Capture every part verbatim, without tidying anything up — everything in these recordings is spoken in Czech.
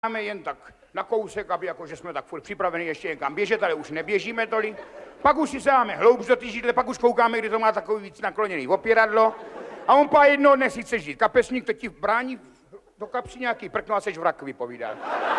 Máme jen tak na kousek, aby jakože jsme tak furt připraveni ještě někam běžet, ale už neběžíme tolik. Pak už si sáme hloubš do ty židle, pak už koukáme, kdy to má takový víc nakloněný opěradlo. A on pá jednoho dne si chce žít kapesník, teď ti brání do kapsy nějaký prkno a seš v rakovi, povídá.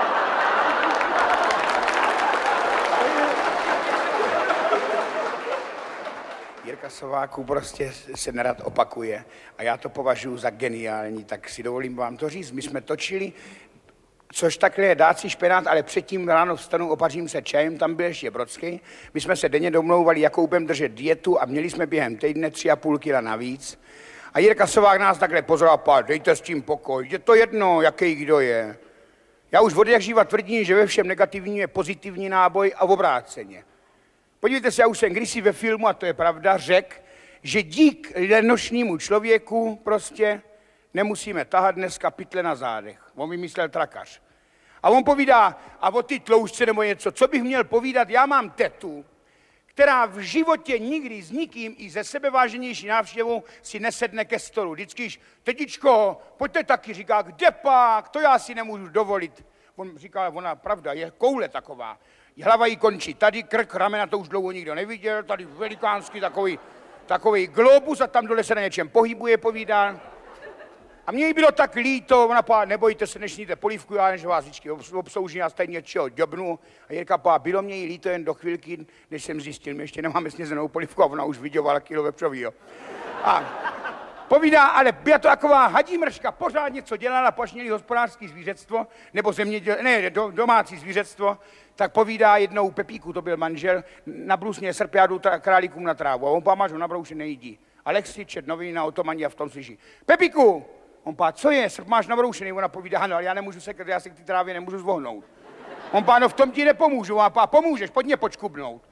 Jirka Sováků prostě se nerad opakuje a já to považuji za geniální, tak si dovolím vám to říct. My jsme točili, což takhle je dát si špenát, ale předtím ráno vstanu, opařím se čajem, tam byl ještě Brodský. My jsme se denně domlouvali, jakou budeme držet dietu a měli jsme během týdne tři a půl kila navíc. A Jirka Sovák nás takhle pozoroval, pá, dejte s tím pokoj, je to jedno, jaký kdo je. Já už od jak živa tvrdím, že ve všem negativním je pozitivní náboj a obráceně. Podívejte se, já už jsem kdysi ve filmu, a to je pravda, řekl, že dík lenošnímu člověku prostě nemusíme tahat dneska pytle na zádech. On vymyslel trakař. A on povídá, a o ty tloušťce nebo něco, co bych měl povídat, já mám tetu, která v životě nikdy s nikým i ze sebeváženější návštěvou si nesedne ke stolu. Vždycky, tetičko, pojďte taky, říká, kde pak, to já si nemůžu dovolit. On říká, ona pravda, je koule taková. Hlava jí končí tady, krk, ramena, to už dlouho nikdo neviděl, tady velikánský takový, takový globus a tam dole se na něčem pohybuje, povídá. A mně jí bylo tak líto, ona pá, nebojte se, než sníte polívku, já než vás vždycky obslouží, já tady něčeho děbnu. A Jirka pá, bylo mě jí líto jen do chvilky, než jsem zjistil, my ještě nemáme snězenou polívku a ona už vydělala kilo vepřovýho. A povídá, ale byla to taková hadímrška, pořád něco dělala, pač měli hospodářský zvířectvo, nebo zeměděl, ne, do, domácí zvířectvo, tak povídá jednou Pepíku, to byl manžel, nabrusně srpjádu králíkům na trávu a on pá, máš ho nabroušen, nejídí. Alexi čet noviny na otomani a v tom slyší, Pepíku, on pá, co je, srp máš nabroušený, ona povídá, no, ale já nemůžu sekat, já se k té trávě nemůžu zvohnout. On pá, no v tom ti nepomůžu, a pá, pomůžeš, pojď mě počkubnout.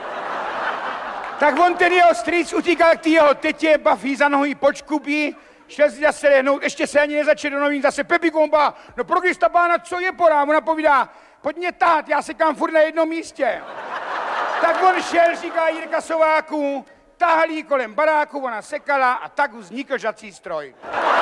Tak on ten jeho strýc utíkal k té jeho tetě, bafí za nohy, počkubí, šel si zase lehnout, ještě se ani nezačal do novín, zase Pepíku, on pá, no progis ta pána, co je porá, ona povídá, pojď mě tahat, já se kam furt na jednom místě. Tak on šel, říká Jirka Sováků, tahali kolem baráku, ona sekala a tak vznikl žací stroj.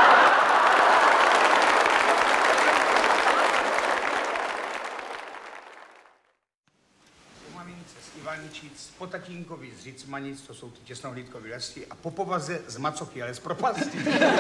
Po mamince z Ivaničic, po tatínkovi z Řicmanic, to jsou ty těsnohlídkový lesy, a po povaze z Macochy, ale z propasti.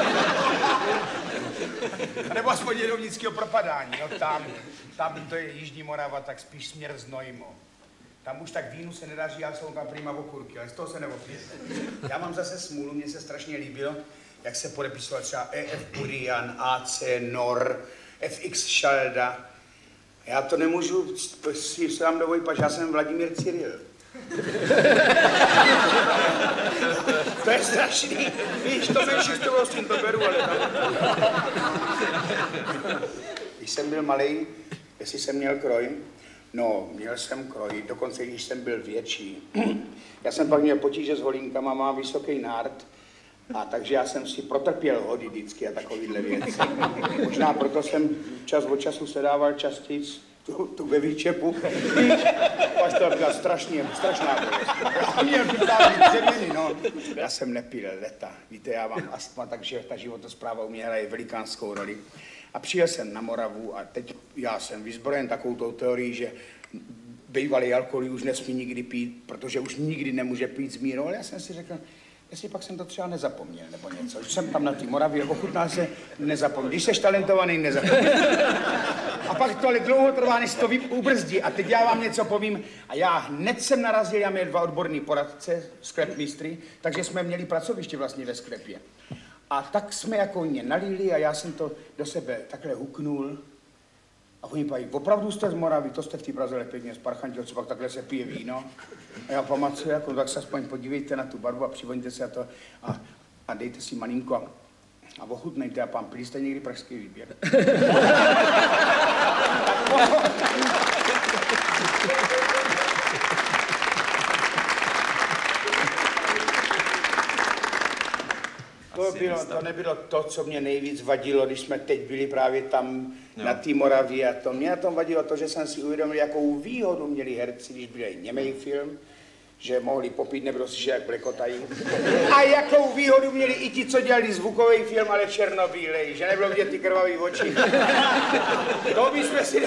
Nebo aspoň jedovnického propadání, no tam, tam to je Jižní Morava, tak spíš směr Znojmo. Tam už tak vínu se nedaří, ale jsou tam prima okurky, ale z toho se neopijete. Já mám zase smůlu, mně se strašně líbilo, jak se podepisoval třeba E F Burian, A C Nor, F X Šalda. Já to nemůžu si sám dovolit, protože já jsem Vladimír Cyril. To je strašný. Víš, to menší s toho s tím to beru, ale tam. Když jsem byl malej, jestli jsem měl kroj, no, měl jsem kroj, dokonce když jsem byl větší. Já jsem pak měl potíže s holínkama, mám vysoký nárt, a takže já jsem si protrpěl hody vždycky a takovýhle věci. Možná proto jsem čas od času sedával častěji tu, tu ve výčepu. Až to byla strašně, strašná bolest. A měl vytáhli dřevěny, no. Já jsem nepil leta. Víte, já mám astma, takže ta životospráva u mě hraje velikánskou roli. A přijel jsem na Moravu a teď já jsem vyzbrojen takovou tou teorií, že bývalý alkohol už nesmí nikdy pít, protože už nikdy nemůže pít s mírou, ale já jsem si řekl, jestli pak jsem to třeba nezapomněl, nebo něco. Už jsem tam na té Moravě, ochutnal se, nezapomněl. Když jsi talentovaný, nezapomněl. A pak to ale dlouho trvá, než to ubrzdí. A teď já vám něco povím. A já hned jsem narazil, já měl dva odborný poradce, sklepmistry, takže jsme měli pracoviště vlastně ve sklepě. A tak jsme jako mě nalili a já jsem to do sebe takhle huknul. A oni pají, opravdu jste z Moravy, to jste v té Praze pěkně z Parchantilce, pak takhle se pije víno. A já pamatuju, jako, tak se aspoň podívejte na tu barvu a přivoňte se a to a, a dejte si malinko a, a ochutnejte a pán, pili jste někdy pražský výběr. To, bylo, to nebylo to, co mě nejvíc vadilo, když jsme teď byli právě tam jo. Na té Moravě a to. Mě na tom vadilo to, že jsem si uvědomil, jakou výhodu měli herci, když byl němej film, že mohli popít, nebylo si, jak blekotají. A jakou výhodu měli i ti, co dělali zvukový film, ale černobílej, že nebylo vidět ty krvavý oči. To bychom si